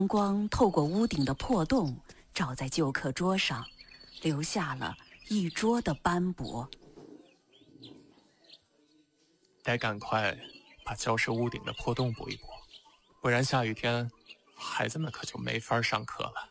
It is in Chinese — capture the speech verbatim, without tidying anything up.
光透过屋顶的破洞照在旧课桌上，留下了一桌的斑驳。 得赶快把教室屋顶的破洞补一补，不然下雨天孩子们可就没法上课了。